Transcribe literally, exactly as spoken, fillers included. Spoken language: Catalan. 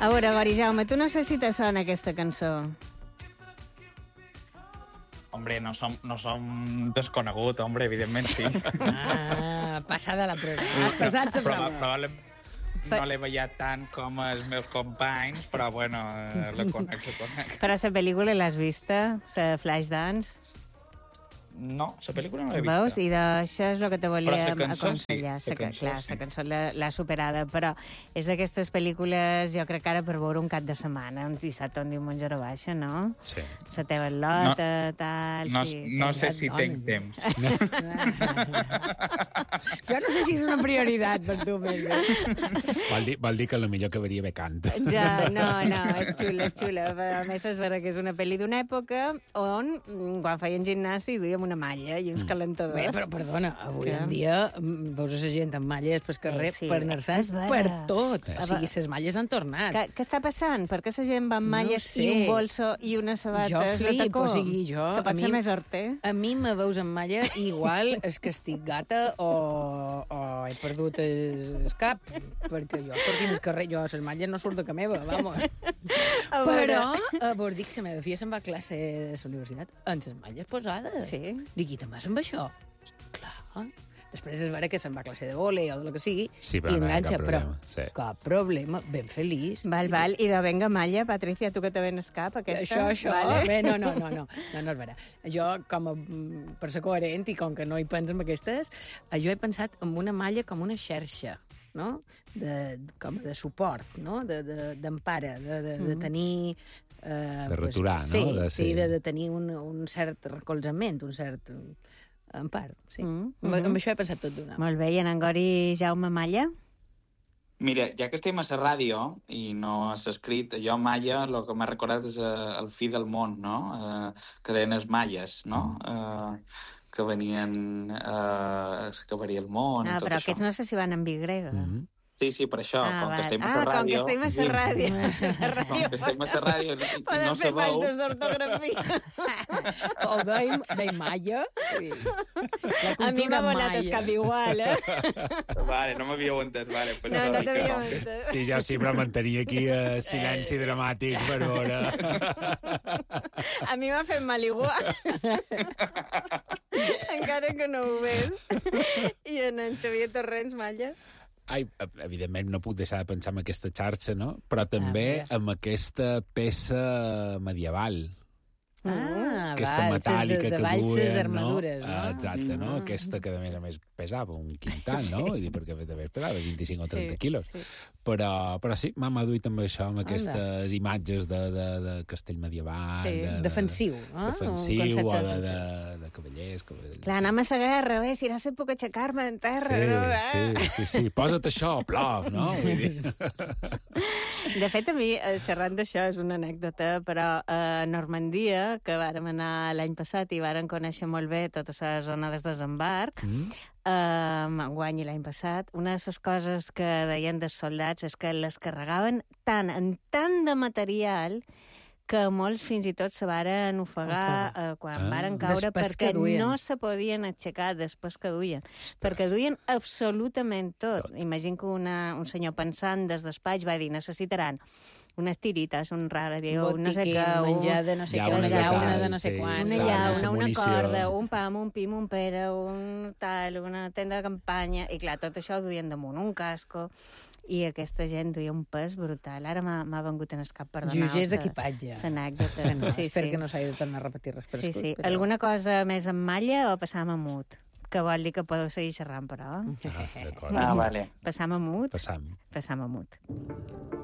A veure, Gori Jaume, tu no sé si te sona aquesta cançó. Hombre, no som, no som desconegut, hombre, evidentment sí. Ah, passada la prova. Has passat la Però, prova. probablement no l'he ballat tant com els meus companys, però bueno, eh, la conec, la conec. Però la pel·lícula l'has vista? La Flashdance? No, la pel·lícula no l'he Veus? vista. I d'això és el que te volia Però la cançó aconsellar. sí, la Sa ca- cançó Clar, sí. la cançó l'ha l'ha superada, però és d'aquestes pel·lícules, jo crec que ara per veure un cap de setmana, un dissabte o un diumenge hora baixa, no? Sí. La teva lota, tal... No, sí. no sé Aviat si dones, tinc eh? temps. Jo no sé si és una prioritat per tu, més bé. Vol dir, vol dir que potser acabaria becant. Ja, no, no, és xula, és xula. Però, a més, és vera que és una pel·li d'una època on, mm, quan feien gimnàstic, duíem una malla i uns calentadors. Bé, però perdona, avui Què? en dia mm, veus a la gent amb malles pel carrer Eh, sí, per anar-se'n és vera. per tot. Eh. O sigui, les malles han tornat. Què, què està passant? Per què la gent va amb No malles sé. i un bolso i unes sabates Jo de flip, tacó? o sigui, jo- Se a pot mi- ser més horter? A mi me veus amb malla i igual és que estic gata o, o he perdut el, el cap, perquè jo per quin carrer, jo a les malles no surt de ca meva, vamos. A veure. Però, a vos dic, la meva filla se'n va a classe de la universitat amb les malles posades. Sí. Dic, i te'n vas amb això? Clar. Després és vera que se'n va a classe de vole o de lo que sigui Sí, però i no hi ha enganxa, cap però problema, sí. cap problema, ben feliç. Val, val. I de venga malla, Patricia, tu que te ven cap, aquesta? Això, això, Vale? bé, no, no, no, no, no, no és vera. Jo, com a, mm, per ser coherent i com que no hi penso en aquestes, eh, jo he pensat en una malla com una xarxa, no? De, com de suport, no? De, de, d'empara, de, de, de tenir... Eh, De returar, pues, no? Sí, De sí, ser- de, de tenir un, un cert recolzament, un cert eh, empar, sí. Mm, Amb, mhm. amb això he pensat tot d'una. Molt bé, i en Gori Jaume Malla? Mira, ja que estem a la ràdio i no has escrit, jo Maya, el que m'ha recordat és eh, el fi del món, no? Eh, que deien els maies, no? Eh, que venien eh, que acabaria el món Ah, i tot però això. aquests no sé si van en vi grega. Mhm. Sí, sí, per això, Ah, com val. que estem a ah, la com que ràdio... estem a la ràdio. A la Com ràdio que estem a la ràdio i, i poden no fer sabeu... faltes d'ortografia. O deim, deim malla. A mi m'ha volat el cap igual, eh? Vale, no m'havíeu entès, vale. Pues No, no sorry, que t'havíem no. entès. Sí, jo sempre mantenia aquí eh, silenci dramàtic per veure... A mi m'ha fet mal igual. Encara que no ho ves. I en en Xavier Torrents, Malla? Ai, evidentment no puc deixar de pensar en aquesta xarxa, no? Però també Ah, en aquesta peça medieval. Ah, Aquesta val, metàl·lica de, de que valses duen, armadures, no? no? Ah, exacte, no? Mm. Aquesta que, a més a més, pesava un quintal, no? Vull dir, perquè també pesava vint-i-cinc o trenta Sí, quilos. sí. Però, però sí, m'ha maduït amb això, amb aquestes imatges de, de, de castell medieval. Sí. de, de, Defensiu, no? Defensiu, Un concepte o de, defensiu. de, de cavallers. cavallers Clar, anem a la guerra, bé, si no sé puc aixecar-me en terra, sí, no? Eh? sí, sí, sí. Posa't això, plov, no? Vull dir... De fet, a mi, eh, xerrant d'això, és una anècdota, però a Normandia, que vàrem anar l'any passat i vàrem conèixer molt bé tota la zona de desembarc, Mm? eh, enguany i l'any passat, una de les coses que deien dels soldats és que les carregaven tant, en tant de material, que molts fins i tot se varen ofegar eh, quan Ah. varen caure Després que perquè duien. no se podien aixecar després que duien. Perquè duien absolutament tot. Tot. Imagino que una, un senyor pensant des despatx va dir necessitaran unes tirites, un radió, un no sé Botiquín, què, un, menjar de no sé Llaunes què, una de llauna cal, de no sé sí. quants. una Sal, llauna, la una munició. corda, un pam, un pim, un pere, un tal, una tenda de campanya, i clar, tot això ho duien damunt un casco, i aquesta gent duia un pes brutal. Ara m'ha m'ha vengut en el cap per donar Jutgers d'equipatge. l'anècdota. No, Sí, espero sí. que no s'hagi de tornar a repetir res per Sí, escut. sí. Però... Alguna cosa més en malla o passam a mut? Que vol dir que podeu seguir xerrant, però. Ah, d'acord. Ah, vale. Passam a mut? Passam. Passam a mut.